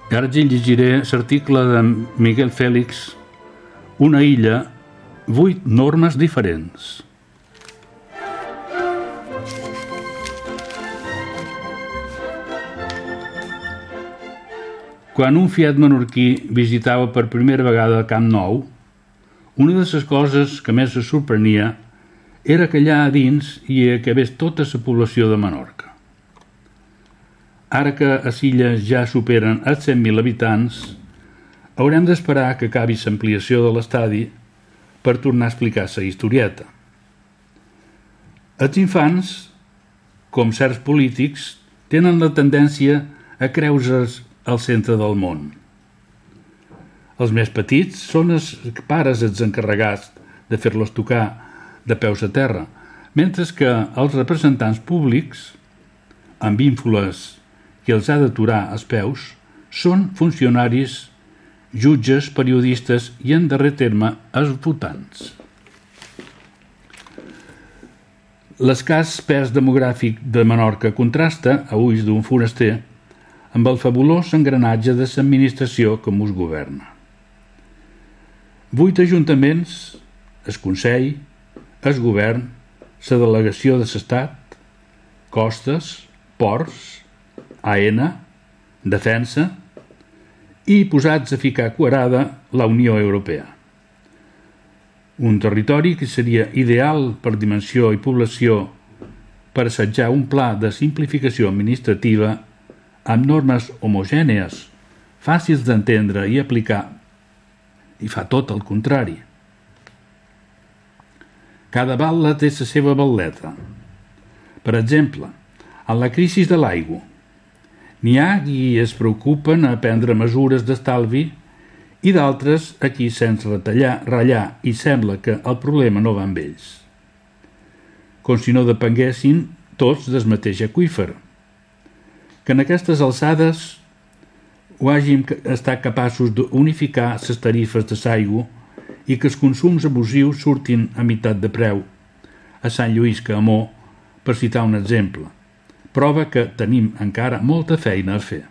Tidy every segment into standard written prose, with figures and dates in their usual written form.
Ara ja llegiré l'article de Miguel Fèlix, Una illa, 8 normes diferents. Quan un fiat menorquí visitava per primera vegada Camp Nou, una de les coses que més es sorprenia era que allà a dins hi acabés tota la població de Menorca. Ara que a l'illa ja superen els 100.000 habitants, haurem d'esperar que acabi l'ampliació de l'estadi per tornar a explicar la historieta. Els infants, com certs polítics, tenen la tendència a creure's al centre del món. Els més petits són els pares els encarregats de fer-los tocar de peus a terra, mentre que els representants públics, amb ínfoles que els ha d'aturar als peus, són funcionaris, jutges, periodistes i, en darrer terme, els votants. L'escàs pes demogràfic de Menorca contrasta, a ulls d'un foraster, amb el fabulós engranatge de l'administració que mos governa. 8 ajuntaments, el Consell, el Govern, la Delegació de l'Estat, Costes, Ports, AENA, Defensa i posats a ficar quadrada la Unió Europea. Un territori que seria ideal per dimensió i població per assetjar un pla de simplificació administrativa amb normes homogènies, fàcils d'entendre i aplicar, i fa tot el contrari. Cada batlle té la seva batleta. Per exemple, en la crisi de l'aigua, n'hi ha qui es preocupen a prendre mesures d'estalvi i d'altres a qui, sense ratllar i sembla que el problema no va amb ells. Com si no depenguessin tots del mateix aqüífer. Que en aquestes alçades ho hàgim estat capaços d'unificar les tarifes de l'aigua i que els consums abusius surtin a meitat de preu a Sant Lluís que a Amó, per citar un exemple. Prova que tenim encara molta feina a fer.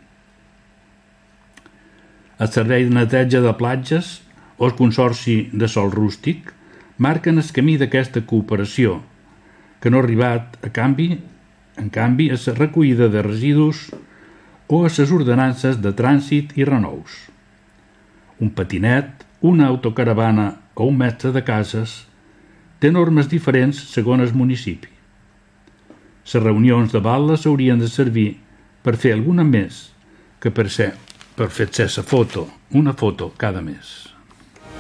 El servei de neteja de platges o el consorci de sòl rústic marquen el camí d'aquesta cooperació, que no ha arribat en canvi, a la recollida de residus o a les ordenances de trànsit i renous. Un patinet, una autocaravana o un mestre de cases té normes diferents segons el municipi. Les reunions de batles haurien de servir per fer alguna més que per fer-se una foto cada mes.